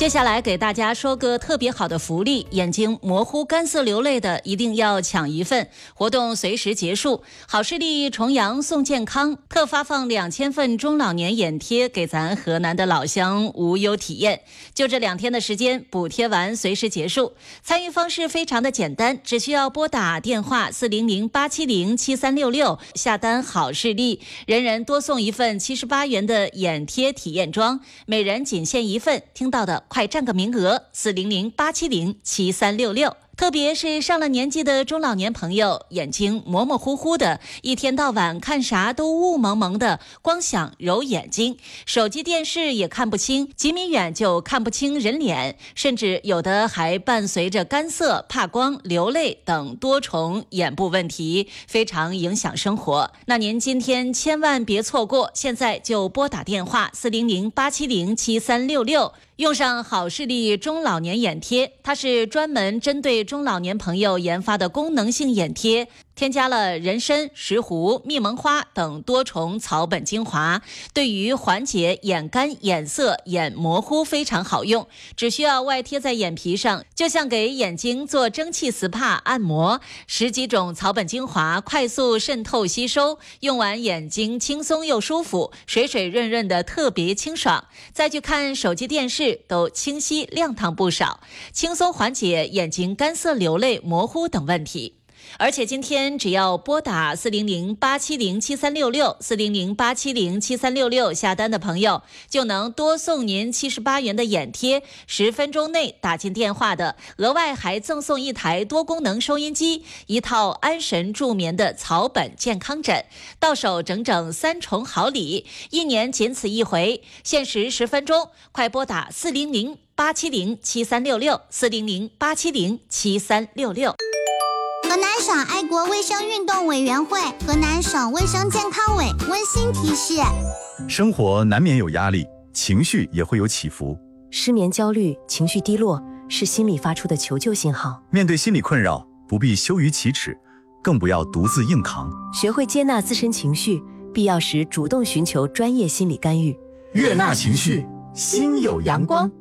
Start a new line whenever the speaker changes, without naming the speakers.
接下来给大家说个特别好的福利，眼睛模糊干涩流泪的一定要抢一份，活动随时结束。好视力重阳送健康，特发放2000份中老年眼贴给咱河南的老乡无忧体验。就这2天的时间，补贴完随时结束。参与方式非常的简单，只需要拨打电话400-870-7366下单好视力，人人多送一份78元的眼贴体验装，每人仅限1份，听到的快占个名额，400-870-7366。特别是上了年纪的中老年朋友，眼睛模模糊糊的，一天到晚看啥都雾蒙蒙的，光想揉眼睛，手机电视也看不清，几米远就看不清人脸，甚至有的还伴随着干涩、怕光、流泪等多重眼部问题，非常影响生活。那您今天千万别错过，现在就拨打电话400-870-7366，用上好视力中老年眼贴，它是专门针对中老年朋友研发的功能性眼贴，添加了人参、石斛、蜜蒙花等多重草本精华，对于缓解眼干、眼涩、眼模糊非常好用。只需要外贴在眼皮上，就像给眼睛做蒸汽 SPA 按摩，10几种草本精华快速渗透吸收，用完眼睛轻松又舒服，水水润润的特别清爽。再去看手机电视都清晰亮堂不少，轻松缓解眼睛干涩、流泪、模糊等问题。而且今天只要拨打400-870-7366 400-870-7366下单的朋友，就能多送您78元的眼贴，10分钟内打进电话的，额外还赠送1台多功能收音机，1套安神助眠的草本健康枕，到手整整3重好礼，1年仅此一回，限时10分钟，快拨打400-870-7366 400-870-7366。
河南省爱国卫生运动委员会、河南省卫生健康委温馨提示：
生活难免有压力，情绪也会有起伏。
失眠、焦虑、情绪低落是心理发出的求救信号。
面对心理困扰，不必羞于启齿，更不要独自硬扛。
学会接纳自身情绪，必要时主动寻求专业心理干预。
悦纳情绪，心有阳光。